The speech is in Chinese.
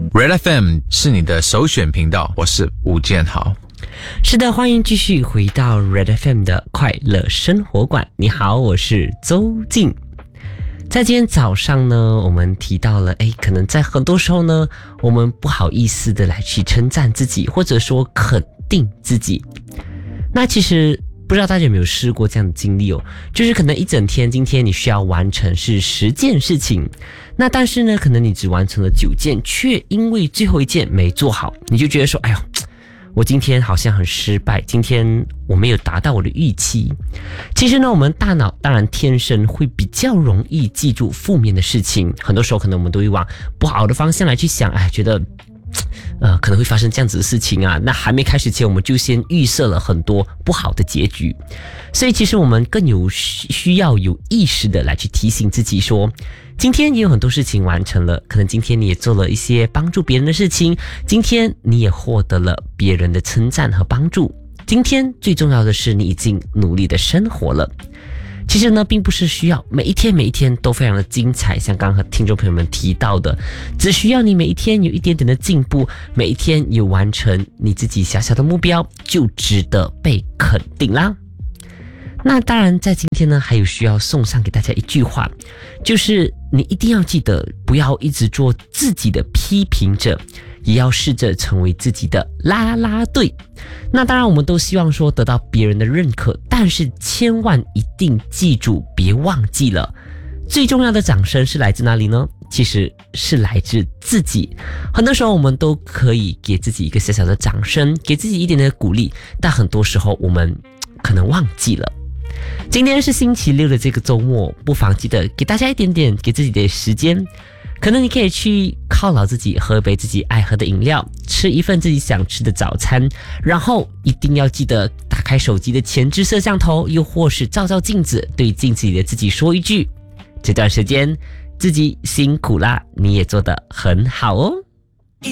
Red FM 是你的首选频道，我是吴建豪。 是的，欢迎继续回到 Red FM 的快乐生活馆。你好，我是周静。在今天早上呢，我们提到了，可能在很多时候呢，我们不好意思的来去称赞自己，或者说肯定自己。那其实不知道大家有没有试过这样的经历哦，就是可能一整天，今天你需要完成是10件事情，那但是呢，可能你只完成了9件，却因为最后一件没做好，你就觉得说，我今天好像很失败，今天我没有达到我的预期。其实呢，我们大脑当然天生会比较容易记住负面的事情，很多时候可能我们都会往不好的方向来去想，觉得可能会发生这样子的事情啊，那还没开始前我们就先预设了很多不好的结局。所以其实我们更需要有意识的来去提醒自己说，今天也有很多事情完成了，可能今天你也做了一些帮助别人的事情，今天你也获得了别人的称赞和帮助，今天最重要的是你已经努力的生活了。其实呢，并不是需要每一天都非常的精彩，像刚刚和听众朋友们提到的，只需要你每一天有一点点的进步，每一天有完成你自己小小的目标，就值得被肯定啦。那当然在今天呢，还有需要送上给大家一句话，就是你一定要记得，不要一直做自己的批评者，也要试着成为自己的啦啦队。那当然我们都希望说得到别人的认可，但是千万一定记住，别忘记了最重要的掌声是来自哪里呢？其实是来自自己。很多时候我们都可以给自己一个小小的掌声，给自己一点点的鼓励，但很多时候我们可能忘记了。今天是星期六的这个周末，不妨记得给大家一点点给自己的时间，可能你可以去犒劳自己，喝一杯自己爱喝的饮料，吃一份自己想吃的早餐，然后一定要记得打开手机的前置摄像头，又或是照照镜子，对镜子里的自己说一句，这段时间自己辛苦啦，你也做得很好哦。